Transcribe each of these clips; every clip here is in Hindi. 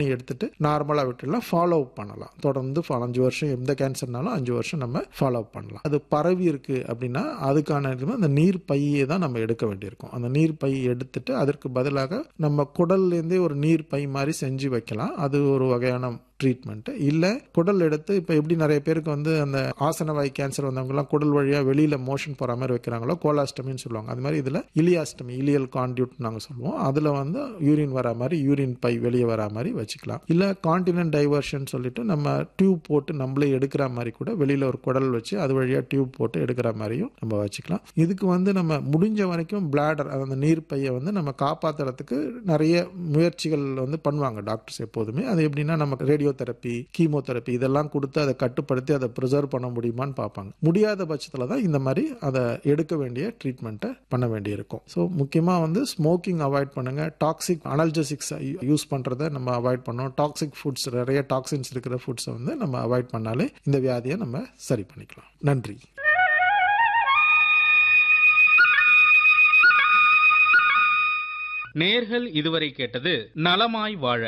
எடுத்துட்டு நார்மலா விட்டுலாம் ஃபாலோ அப் பண்ணலாம். தொடர்ந்து 5 வருஷம் எந்த கேன்சர்னாலும் 5 வருஷம் நம்ம ஃபாலோ அப் பண்ணலாம். அது பரவி இருக்கு அப்படின்னா அதுக்கான அந்த நீர் பையை தான் நம்ம எடுக்க வேண்டியிருக்கும். அந்த நீர் பை எடுத்துட்டு அதற்கு பதிலாக நம்ம குடல்ல இருந்தே ஒரு நீர் பை மாதிரி செஞ்சு வைக்கலாம். அது ஒரு வகையான ட்ரீட்மெண்ட். இல்ல குடல் எடுத்து இப்ப எப்படி நிறைய பேருக்கு வந்து அந்த ஆசனவாய் கேன்சர் வந்தவங்க எல்லாம் குடல் வழியா வெளியில மோஷன் போற மாதிரி வைக்கிறாங்களோ கோலாஸ்டமின்னு சொல்லுவாங்க. அது மாதிரி இதுல இலியாஸ்டமி, இலியல் கான்டியூட் நாங்க சொல்லுவோம். அதுல வந்து யூரின் வர மாதிரி யூரின் பை வெளியே வர மாதிரி வச்சுக்கலாம். இல்ல கான்டினன்ட் டைவர்ஷன் சொல்லிட்டு நம்ம டியூப் போட்டு நம்மளே எடுக்கிற மாதிரி கூட வெளியில ஒரு குடல் வச்சு அது வழியா டியூப் போட்டு எடுக்கிற மாதிரியும் நம்ம வச்சுக்கலாம். இதுக்கு வந்து நம்ம முடிஞ்ச வரைக்கும் பிளாடர் அந்த நீர் பையை வந்து நம்ம காப்பாத்துறதுக்கு நிறைய முயற்சிகள் வந்து பண்ணுவாங்க டாக்டர்ஸ் எப்போதுமே. அது எப்படின்னா நம்ம ரேடியோ தெரப்பி, கீமோதெரப்பி இதெல்லாம் கொடுத்து அதை கட்டுப்படுத்தி அதை ப்ரிசர்வ் பண்ண முடியுமான்னு பார்ப்பாங்க. முடியாத பட்சத்தில் தான் இந்த மாதிரி அதை எடுக்க வேண்டிய ட்ரீட்மெண்ட்டை பண்ண வேண்டியிருக்கும். ஸோ முக்கியமாக வந்து ஸ்மோக்கிங் அவாய்ட் பண்ணுங்க. டாக்ஸிக் அனல்ஜெசிக்ஸ் யூஸ் பண்ணுறதை நம்ம அவாய்ட் பண்ணோம். டாக்ஸிக் ஃபுட்ஸ், நிறைய டாக்ஸின்ஸ் இருக்கிற ஃபுட்ஸை வந்து நம்ம அவாய்ட் பண்ணாலே இந்த வியாதியை நம்ம சரி பண்ணிக்கலாம். நன்றி. நேர்கள் இதுவரை கேட்டது நலமாய் வாழ.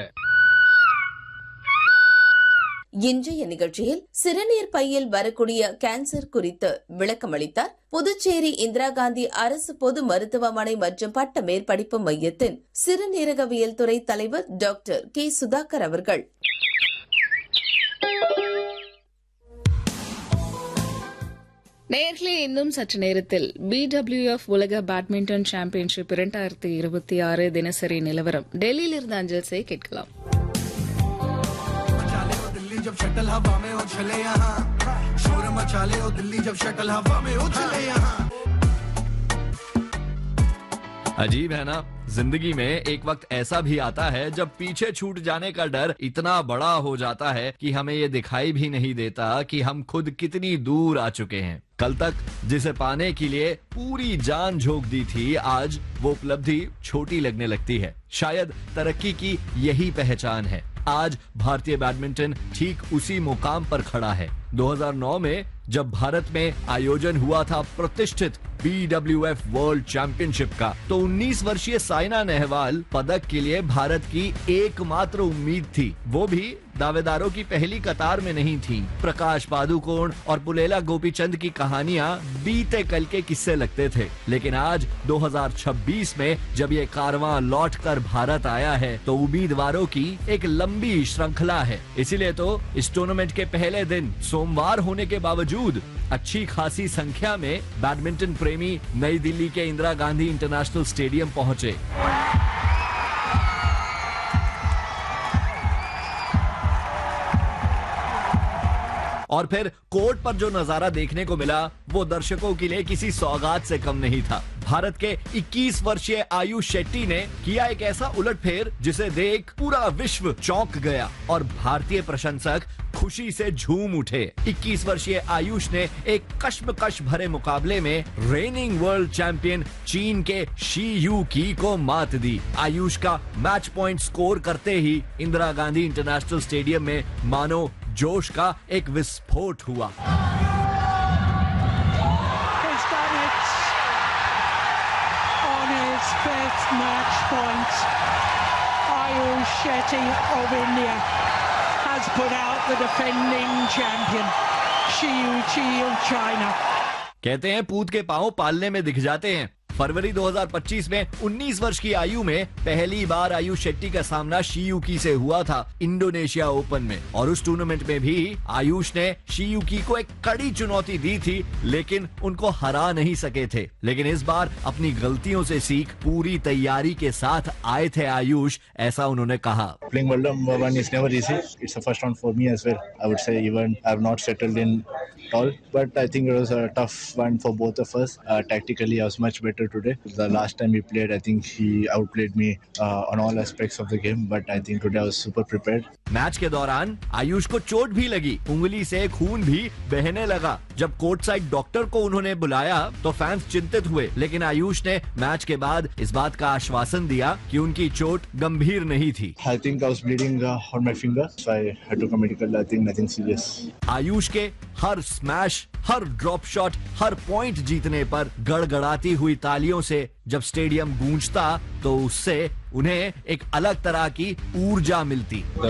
இன்றைய நிகழ்ச்சியில் சிறுநீர் பையில் வரக்கூடிய கேன்சர் குறித்து விளக்கமளித்தார் புதுச்சேரி இந்திரா காந்தி அரசு பொது மருத்துவமனை மற்றும் பட்ட மேற்படிப்பு மையத்தின் சிறுநீரகவியல் துறை தலைவர் டாக்டர் கே சுதாகர் அவர்கள். நேயர்களே, இன்னும் சற்று நேரத்தில் BWF உலக பேட்மிண்டன் சாம்பியன்ஷிப் 2026 தினசரி நிலவரம் டெல்லியிலிருந்து அஞ்சல் செய்ய கேட்கலாம். जब शटल हवा में उछले यहाँ शोर मचा ले ओ दिल्ली जब शटल हवा में उछले यहाँ। अजीब है ना, जिंदगी में एक वक्त ऐसा भी आता है जब पीछे छूट जाने का डर इतना बड़ा हो जाता है कि हमें ये दिखाई भी नहीं देता कि हम खुद कितनी दूर आ चुके हैं। कल तक जिसे पाने के लिए पूरी जान झोंक दी थी, आज वो उपलब्धि छोटी लगने लगती है। शायद तरक्की की यही पहचान है। आज भारतीय बैडमिंटन ठीक उसी मुकाम पर खड़ा है। 2009 में जब भारत में आयोजन हुआ था प्रतिष्ठित BWF वर्ल्ड चैंपियनशिप का, तो 19 वर्षीय साइना नेहवाल पदक के लिए भारत की एकमात्र उम्मीद थी। वो भी दावेदारों की पहली कतार में नहीं थी। प्रकाश पादुकोण और पुलेला गोपीचंद की कहानियां बीते कल के किस्से लगते थे, लेकिन आज 2026 में जब ये कारवां लौट कर भारत आया है तो उम्मीदवारों की एक लंबी श्रृंखला है। इसीलिए तो इस टूर्नामेंट के पहले दिन सोमवार होने के बावजूद अच्छी खासी संख्या में बैडमिंटन प्रेमी नई दिल्ली के इंदिरा गांधी इंटरनेशनल स्टेडियम पहुंचे। और फिर कोर्ट पर जो नजारा देखने को मिला वो दर्शकों के लिए किसी सौगात से कम नहीं था। भारत के 21 वर्षीय आयुष शेट्टी ने किया एक ऐसा उलटफेर जिसे देख पूरा विश्व चौंक गया और भारतीय प्रशंसक खुशी से झूम उठे। 21 वर्षीय आयुष ने एक कश्मकश भरे मुकाबले में रेनिंग वर्ल्ड चैंपियन चीन के शी यू की को मात दी। आयुष का मैच पॉइंट स्कोर करते ही इंदिरा गांधी इंटरनेशनल स्टेडियम में मानो जोश का एक विस्फोट हुआ। Match point, Ayush Shetty of India has put out the defending champion, Xiu Qi of China. कहते हैं पूत के पांव पालने में दिख जाते हैं। फरवरी 2025 में 19 वर्ष की आयु में पहली बार आयुष शेट्टी का सामना शियुकी से हुआ था इंडोनेशिया ओपन में, और उस टूर्नामेंट में भी आयुष ने शियुकी को एक कड़ी चुनौती दी थी, लेकिन उनको हरा नहीं सके थे। लेकिन इस बार अपनी गलतियों से सीख पूरी तैयारी के साथ आए थे आयुष, ऐसा उन्होंने कहा। Playing World Number 1 is never easy. It's the first round for me as well. I would say even I have not settled in at all, but I think it was a tough one for both of us. Tactically, I was much better today. The last time we played, I think he outplayed me on all aspects of the game, but I think today I was super prepared. Match के दौरान आयुष को चोट भी लगी, उंगली से खून भी बहने लगा। जब कोर्ट साइड डॉक्टर को उन्होंने बुलाया तो फैंस चिंतित हुए, लेकिन आयुष ने मैच के बाद इस बात का आश्वासन दिया कि उनकी चोट गंभीर नहीं थी। I think I was bleeding on my finger, so I had to come medical. I think nothing serious. Ayush के हर स्मैश, हर ड्रॉप शॉट, हर पॉइंट जीतने पर गड़गड़ाती हुई तालियों से जब स्टेडियम गूंजता तो उससे उन्हें एक अलग तरह की ऊर्जा मिलती।